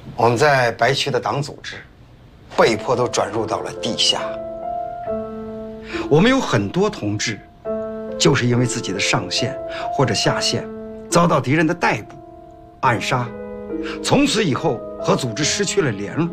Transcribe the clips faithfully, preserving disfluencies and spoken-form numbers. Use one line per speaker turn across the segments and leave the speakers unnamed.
我们在白区的党组织，被迫都转入到了地下。我们有很多同志，就是因为自己的上线或者下线，遭到敌人的逮捕、暗杀，从此以后和组织失去了联络。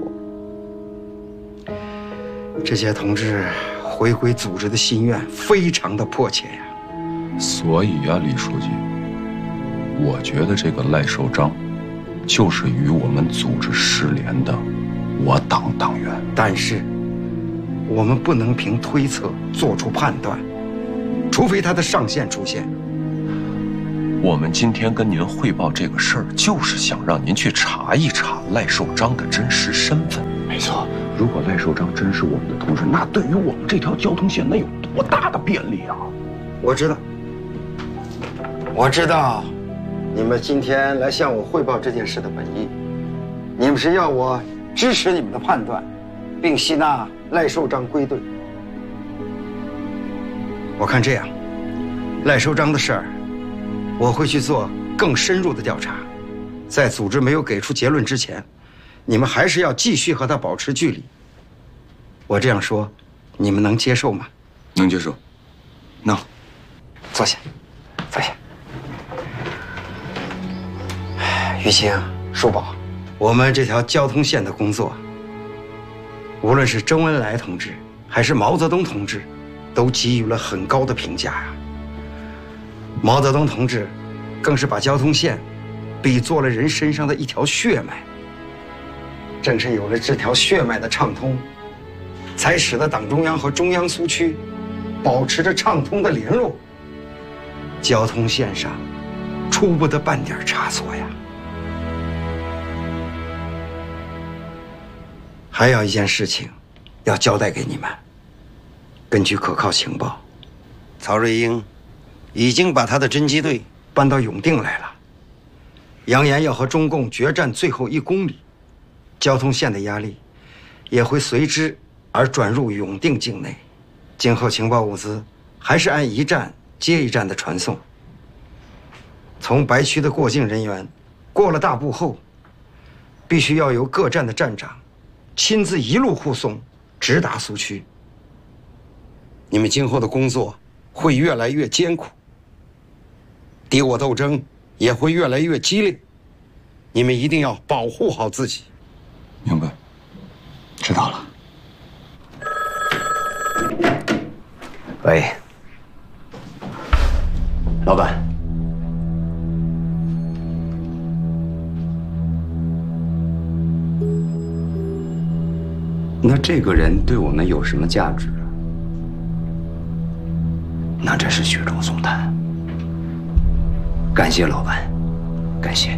这些同志回归组织的心愿非常的迫切呀。
所以呀，李书记，我觉得这个赖寿章，就是与我们组织失联的我党党员。
但是，我们不能凭推测做出判断，除非他的上线出现。
我们今天跟您汇报这个事儿，就是想让您去查一查赖寿章的真实身份。
没错，
如果赖寿章真是我们的同志，那对于我们这条交通线，那有多大的便利啊！
我知道，我知道，你们今天来向我汇报这件事的本意，你们是要我支持你们的判断，并吸纳赖寿章归队。我看这样，赖寿章的事儿，我会去做更深入的调查，在组织没有给出结论之前，你们还是要继续和他保持距离。我这样说，你们能接受吗？
能接受。
能。坐下，坐下。于青、舒宝，我们这条交通线的工作，无论是周恩来同志还是毛泽东同志，都给予了很高的评价呀。毛泽东同志更是把交通线比作了人身上的一条血脉。正是有了这条血脉的畅通，才使得党中央和中央苏区保持着畅通的联络，交通线上出不得半点差错呀。还有一件事情要交代给你们。根据可靠情报，曹瑞英已经把他的侦缉队搬到永定来了，扬言要和中共决战最后一公里，交通线的压力也会随之而转入永定境内。今后情报物资还是按一站接一站的传送。从白区的过境人员过了大埠后，必须要由各站的站长亲自一路护送，直达苏区。你们今后的工作会越来越艰苦，敌我斗争也会越来越激烈，你们一定要保护好自己。
明白，
知道了。喂，老板。那这个人对我们有什么价值？那真是雪中送炭。感谢老板，感谢。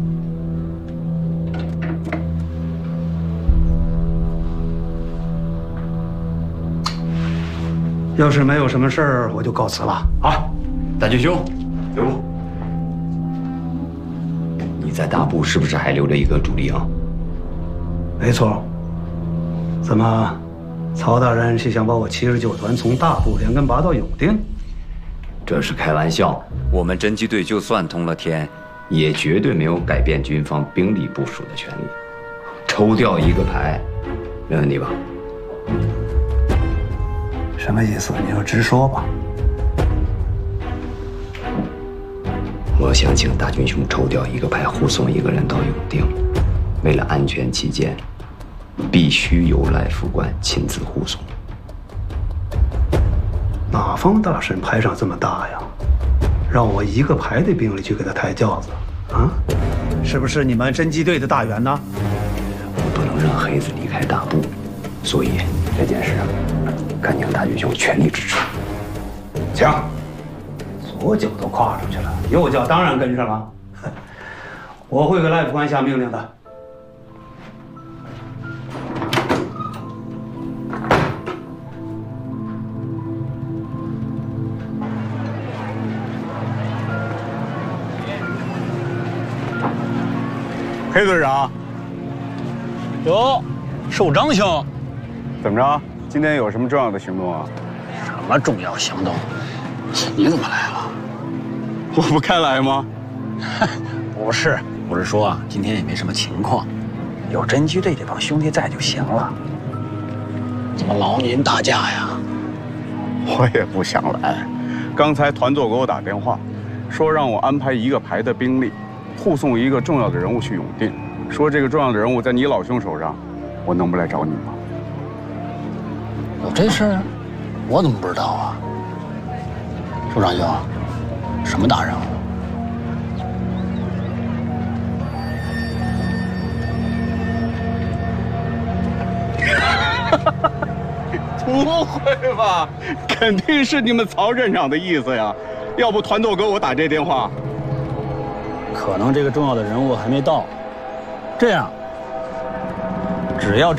要是没有什么事儿，我就告辞了啊！
大军兄，留步。你在大埠是不是还留着一个主力营？
没错。怎么，曹大人是想把我七十九团从大埠连根拔到永定？
这是开玩笑。我们侦缉队就算通了天，也绝对没有改变军方兵力部署的权利。抽调一个排，没问题吧？
什么意思？你就直说吧。
我想请大军兄抽调一个排护送一个人到永定，为了安全起见，必须由赖副官亲自护送。
哪方大神排场这么大呀？让我一个排的兵力去给他抬轿子，啊？是不是你们侦缉队的大员呢？
我不能让黑子离开大埠，所以这件事啊，恳请大军兄全力支持。
请。左脚都跨出去了，右脚当然跟上了。我会给赖副官下命令的。
黑队长，
哟，寿章兄，
怎么着？今天有什么重要的行动啊？
什么重要行动？你怎么来了？
我不该来吗？
不是，我是说啊，今天也没什么情况。 有侦缉队这帮兄弟在就行了。怎么劳您大驾呀？
我也不想来。刚才团座给我打电话，说让我安排一个排的兵力，护送一个重要的人物去永定。说这个重要的人物在你老兄手上，我能不来找你吗？
有这事儿？我怎么不知道啊？首长兄，什么大人物？
不会吧？肯定是你们曹镇长的意思呀！要不团座给我打这电话？
可能这个重要的人物还没到。这样，只要这。